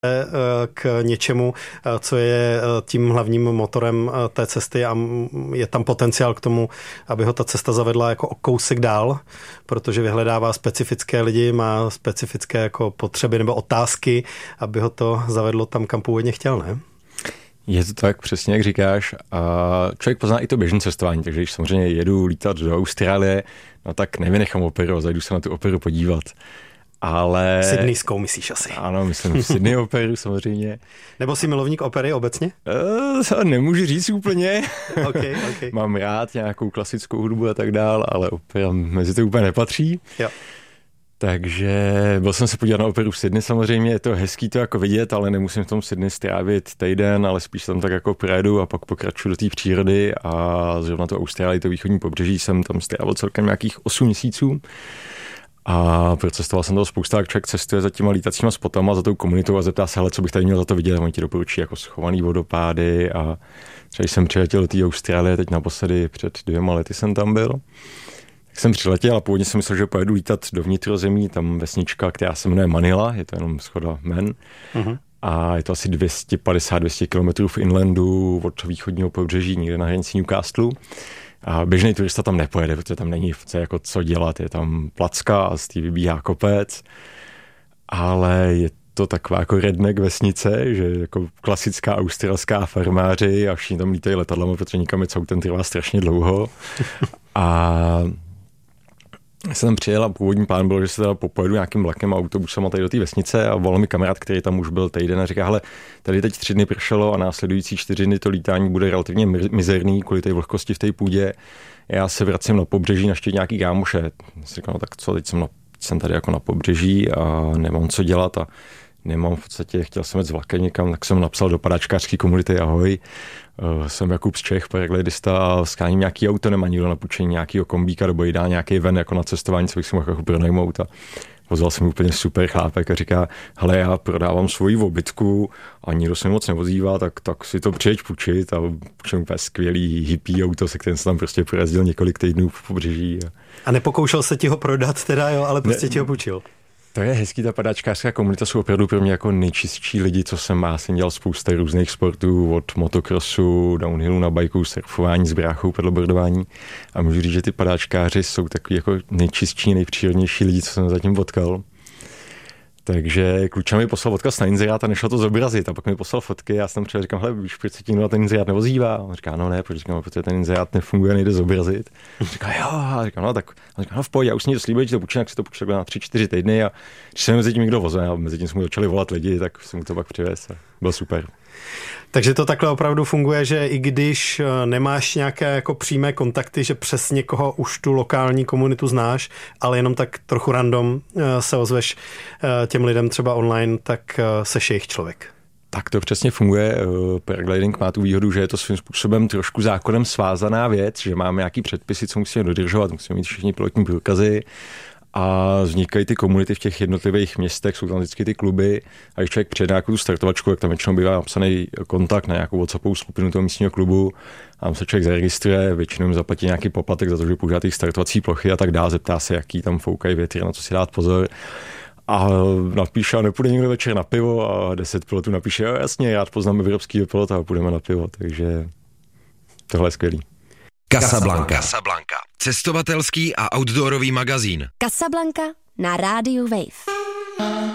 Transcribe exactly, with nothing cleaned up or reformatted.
k něčemu, co je tím hlavním motorem té cesty a je tam potenciál k tomu, aby ho ta cesta zavedla jako o kousek dál, protože vyhledává specifické lidi, má specifické jako potřeby nebo otázky, aby ho to zavedlo tam, kam původně chtěl, ne? Je to tak, přesně jak říkáš. A člověk pozná i to běžné cestování, takže když samozřejmě jedu lítat do Austrálie, no tak nevynechám operu a zajdu se na tu operu podívat. Ale... Sydneyskou myslíš asi. Ano, myslím Sydney operu samozřejmě. Nebo jsi milovník opery obecně? Uh, nemůžu říct úplně. okay, okay. Mám rád nějakou klasickou hudbu a tak dál, ale opera mezi to úplně nepatří. Jo. Takže byl jsem se podívat na operu v Sydney samozřejmě, je to hezký to jako vidět, ale nemusím v tom Sydney strávit týden, ale spíš tam tak jako projedu a pak pokračuju do té přírody a zrovna to Austrálii, to východní pobřeží jsem tam strávil celkem nějakých osm měsíců. A procestoval jsem toho spousta, jak člověk cestuje za těma lítacíma spotama, za tou komunitou a zeptá se, hele, co bych tady měl za to vidět, oni ti doporučí jako schovaný vodopády a třeba jsem přiletěl do té Austrálie, teď naposledy před dvěma lety jsem tam byl. Tak jsem přiletěl a původně jsem myslel, že pojedu lítat do vnitrozemí, tam vesnička, která se jmenuje Manila, je to jenom schoda men. Uh-huh. A je to asi dvě stě padesát až dvě stě kilometrů v inlandu od východního pobřeží, někde na hranici Newcastle. A běžný turista tam nepojede, protože tam není jako co dělat, je tam placka a z té vybíhá kopec, ale je to taková jako redneck vesnice, že jako klasická australská farmáři a všichni tam lítají letadlama, protože nikam jet s autem trvá strašně dlouho. A jsem tam přijel a původní plán byl, že se teda pojedu nějakým vlakem a autobusem a tady do té vesnice a volal mi kamarád, který tam už byl týden a říká, hele, tady teď tři dny pršelo a následující čtyři dny to lítání bude relativně mizerný kvůli té vlhkosti v té půdě. Já se vracím na pobřeží, naštět nějaký kámoše. Jsem říkal, no tak co, teď jsem, na, jsem tady jako na pobřeží a nemám co dělat a nemám v podstatě, chtěl jsem jít s vlakem někam, tak jsem napsal do padáčkářské komunity, ahoj, uh, jsem Jakub z Čech, paraglidista a skáním nějaký auto, nemá nikdo na půjčení nějakýho kombíka, nebo jí dá nějaký ven jako na cestování, co bych si mohl jako pronajmout a pozval jsem úplně super chlápek a říká, hele, já prodávám svoji obytku a nikdo se mi moc neozývá, tak, tak si to přijeď půjčit a půjčím úplně skvělý hippie auto, se kterým jsem tam prostě projezdil několik týdnů v pobřeží. A, a nepokoušel se ti ho prodat teda, jo, ale prostě ne, ti ho půjčil. To je hezký, ta padáčkářská komunita jsou opravdu pro mě jako nejčistší lidi, co jsem má. Jsem dělal spousta různých sportů, od motocrossu, downhillu na bajku, surfování s bráchou, pedalboardování. A můžu říct, že ty padáčkáři jsou takový jako nejčistší, nejpřírodnější lidi, co jsem zatím potkal. Takže kluča mi poslal odkaz na inzerát a nešlo to zobrazit. A pak mi poslal fotky a já jsem třeba říkám, hele, víš, proč se ti na ten inzerát neozývá? A on říká, no ne, proč říkám, protože ten inzerát nefunguje, nejde zobrazit. A říká, jo, a říkám, no tak, a říkám, no v pohodě, já už jsem to slíbil, že to půjčím, tak si to půjčil na tři čtyři týdny a když se mi mezi tím někdo vozil, a mezi tím jsme začali volat lidi, tak jsem mu to pak přivez. Bylo super. Takže to takhle opravdu funguje, že i když nemáš nějaké jako přímé kontakty, že přes někoho už tu lokální komunitu znáš, ale jenom tak trochu random se ozveš těm lidem třeba online, tak seš jejich člověk. Tak to přesně funguje. Paragliding má tu výhodu, že je to svým způsobem trošku zákonem svázaná věc, že máme nějaký předpisy, co musíme dodržovat, musíme mít všichni pilotní průkazy. A vznikají ty komunity v těch jednotlivých městech, jsou tam vždycky ty kluby a když člověk přijde nějakou tu startovačku, tak tam většinou bývá napsaný kontakt na nějakou WhatsAppovou skupinu toho místního klubu a tam se člověk zaregistruje, většinou jim zaplatí nějaký poplatek za to, že používá ty startovací plochy a tak dále, zeptá se, jaký tam foukají větry, na co si dát pozor. A napíše, a nepůjde někdo večer na pivo a deset pilotů napíše, jo jasně, já poznám evropský pilota a půjdeme na pivo, takže tohle je skvělý. Casablanca. Casablanca. Cestovatelský a outdoorový magazín. Casablanca na rádiu Wave.